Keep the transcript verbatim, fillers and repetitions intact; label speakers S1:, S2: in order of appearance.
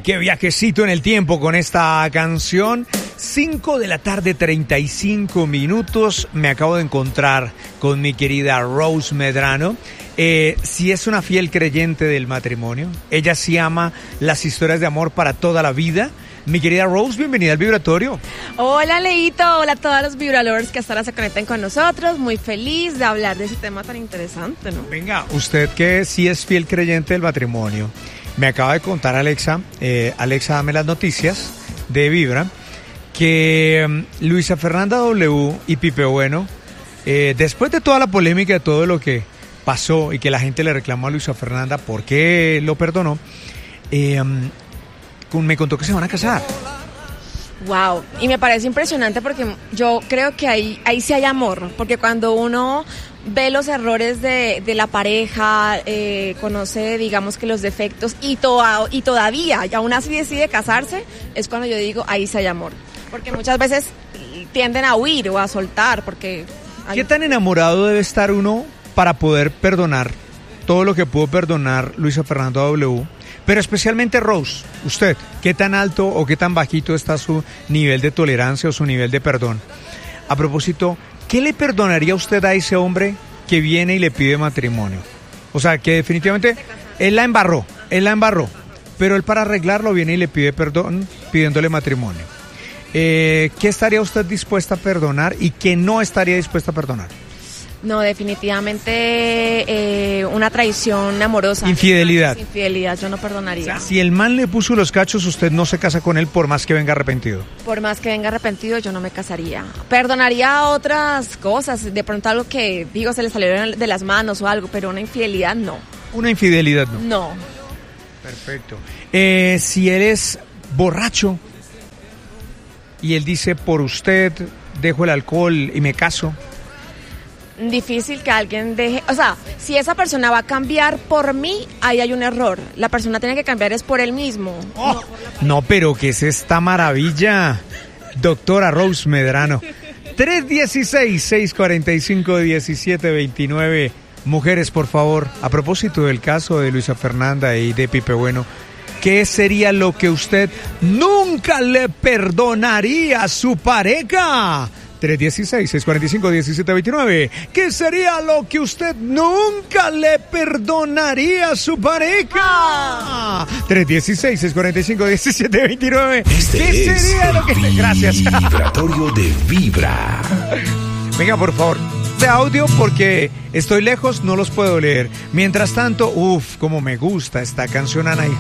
S1: qué viajecito en el tiempo con esta canción. cinco de la tarde, treinta y cinco minutos. Me acabo de encontrar con mi querida Rose Medrano. Eh, si es una fiel creyente del matrimonio, ella sí ama las historias de amor para toda la vida. Mi querida Rose, bienvenida al Vibratorio.
S2: Hola, Leito, hola a todos los Vibralores que hasta ahora se conectan con nosotros. Muy feliz de hablar de ese tema tan interesante, ¿no?
S1: Venga, usted que sí es fiel creyente del matrimonio, me acaba de contar Alexa, eh, Alexa, dame las noticias de Vibra, que um, Luisa Fernanda W y Pipe Bueno, eh, después de toda la polémica, de todo lo que pasó y que la gente le reclamó a Luisa Fernanda por qué lo perdonó, eh, um, me contó que se van a casar.
S2: Wow, y me parece impresionante porque yo creo que ahí, ahí sí hay amor, porque cuando uno ve los errores de, de la pareja, eh, conoce, digamos, que los defectos y, to- y todavía, y aún así decide casarse, es cuando yo digo, ahí sí hay amor. Porque muchas veces tienden a huir o a soltar, porque... Hay...
S1: ¿Qué tan enamorado debe estar uno para poder perdonar todo lo que pudo perdonar Luisa Fernanda W? Pero especialmente Rose, usted, ¿qué tan alto o qué tan bajito está su nivel de tolerancia o su nivel de perdón? A propósito, ¿qué le perdonaría usted a ese hombre que viene y le pide matrimonio? O sea, que definitivamente él la embarró, él la embarró, pero él para arreglarlo viene y le pide perdón pidiéndole matrimonio. Eh, ¿Qué estaría usted dispuesta a perdonar y qué no estaría dispuesta a perdonar?
S2: No, definitivamente eh, una traición amorosa.
S1: Infidelidad.
S2: Infidelidad, yo no perdonaría.
S1: O sea, si el man le puso los cachos, usted no se casa con él por más que venga arrepentido.
S2: Por más que venga arrepentido, yo no me casaría. Perdonaría otras cosas, de pronto algo que, digo, se le salieron de las manos o algo, pero una infidelidad no.
S1: Una infidelidad no.
S2: No.
S1: Perfecto. Eh, si él es borracho y él dice, por usted dejo el alcohol y me caso...
S2: Difícil que alguien deje, o sea, si esa persona va a cambiar por mí, ahí hay un error. La persona tiene que cambiar es por él mismo.
S1: Oh, no, pero ¿qué es esta maravilla? Doctora Rose Medrano. tres uno seis, seis cuatro cinco, uno siete dos nueve. Mujeres, por favor, a propósito del caso de Luisa Fernanda y de Pipe Bueno, ¿qué sería lo que usted nunca le perdonaría a su pareja? tres uno seis, seis cuatro cinco, uno siete dos nueve. ¿Qué sería lo que usted nunca le perdonaría a su pareja? tres uno seis, seis cuatro cinco, uno siete dos nueve.
S3: Este
S1: ¿Qué sería
S3: es
S1: lo que... Gracias.
S3: Vibratorio de Vibra.
S1: Venga, por favor, de audio porque estoy lejos, no los puedo leer. Mientras tanto, uff, como me gusta esta canción, Ana y